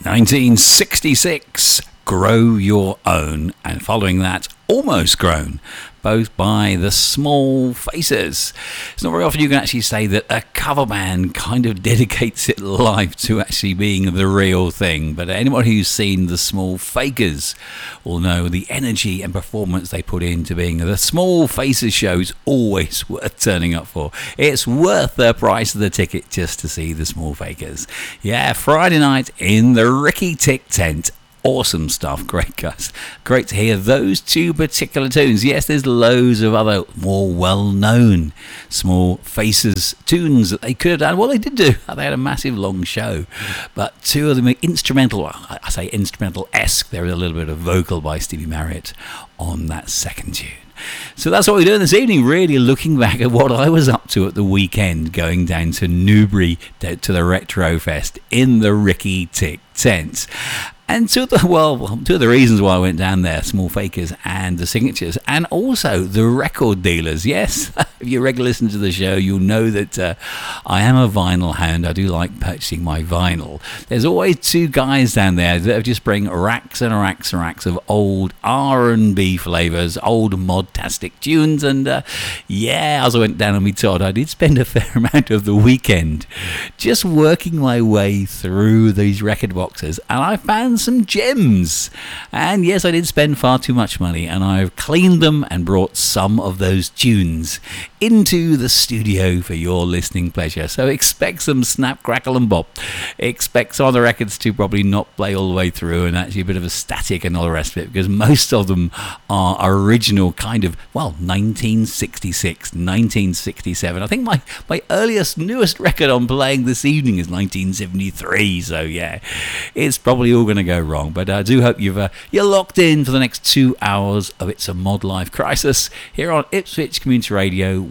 1966, Grow Your Own, and following that, Almost Grown, both by the Small Faces. It's not very often you can actually say that a cover band kind of dedicates its life to actually being the real thing, but anyone who's seen the Small Fakers will know the energy and performance they put into being the Small Faces show is always worth turning up for. It's worth the price of the ticket just to see the Small Fakers. Yeah, Friday night in the Ricky Tick tent. Awesome stuff, great guys. Great to hear those two particular tunes. Yes, there's loads of other more well-known Small Faces tunes that they could have done. Well, they did do. They had a massive long show, but two of them are instrumental. I say instrumental-esque. There is a little bit of vocal by Stevie Marriott on that second tune. So that's what we're doing this evening, really looking back at what I was up to at the weekend, going down to Newbury to the Retro Fest in the Ricky Tick tent. And two of the reasons why I went down there, Small Fakers and the Signatures, and also the record dealers. Yes, if you're a regular listener to the show, you'll know that I am a vinyl hound. I do like purchasing my vinyl. There's always two guys down there that just bring racks and racks and racks of old R&B flavours, old mod-tastic tunes. And as I went down on me Todd, I did spend a fair amount of the weekend just working my way through these record boxes, and I found some gems. And yes, I did spend far too much money, and I've cleaned them and brought some of those tunes into the studio for your listening pleasure. So expect some snap, crackle and bop. Expect some of the records to probably not play all the way through, and actually a bit of a static and all the rest of it, because most of them are original kind of, 1966, 1967. I think my earliest, newest record I'm playing this evening is 1973. So yeah, it's probably all going to go wrong, but I do hope you're locked in for the next 2 hours of It's a Mod Life Crisis here on Ipswich Community Radio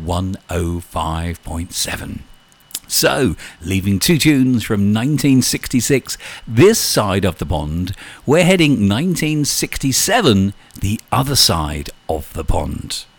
105.7. So, leaving two tunes from 1966 this side of the pond, we're heading 1967 the other side of the pond.